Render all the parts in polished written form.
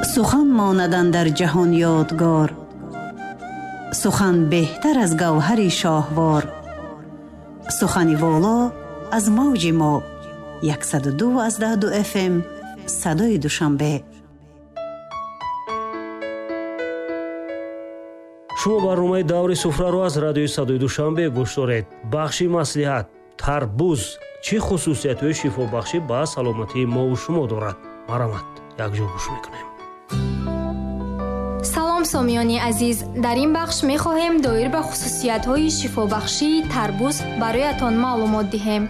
سخن ماندن در جهان یادگار، سخن بهتر از گوهر شاهوار. سخن والا از موج ما 102.2 FM صدای دوشنبه. шумо барномаи даври суфраро аз радиои садои душанбе гӯш доред. бахши маслиҳат: тарбуз чӣ хусусиятҳои шифобахшӣ ба саломатии мову шумо дорад? марамат, якҷо гӯш мекунем. салом сомиёни азиз, дар ин бахш мехоҳем доир ба хусусиятҳои шифобахшии тарбуз бароятон маълумот диҳем.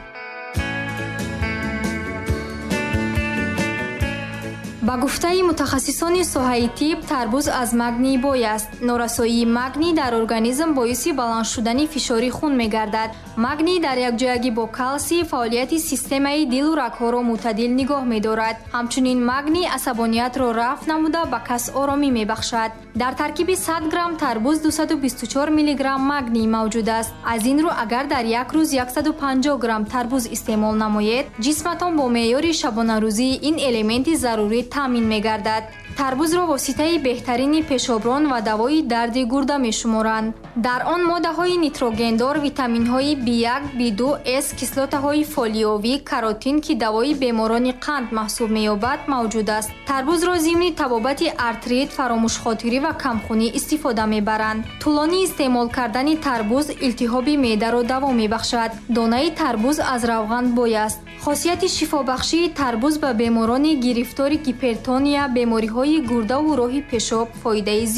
ба гуфтаи мутахассисони соҳаи тиб, тарбуз аз магний бой аст. норасоии магний дар организм боиси баланд шудани фишори хун мегардад. магний дар якҷоягӣ бо калсий фаъолияти системаи дилу рагҳоро мӯътадил нигоҳ медорад. ҳамчунин магний асабониятро рафъ намуда ба кас оромӣ мебахшад. дар таркиби 100 грамм тарбуз 224 миллиграмм магний мавҷуд аст. аз ин рӯ агар дар як рӯз 150 грамм тарбуз истеъмол намоед, ҷисматон бо меъёри шабонарӯзии ин элементи зарурӣ таъмин мегардад. тарбузро воситаи беҳтарини пешоброн ва давои дарди гурда мешуморанд. дар он моддаҳои нитрогендор, витаминҳои B1, B2, S, кислотаҳои фолиовӣ, каротин ки давои беморони қанд маҳсуб меёбад мавҷуд аст. тарбузро зимни табобати артрит, фаромӯшхотирӣ ва камхунӣ истифода мебаранд. тӯлонии истеъмол кардани тарбуз илтиҳоби меъдаро даво мебахшад. донаи тарбуз аз равған бой аст. хосияти шифобахшии тарбуз ба беморони гирифтори гипертония, бемориҳои гурдаву роҳи пешоб фоидаи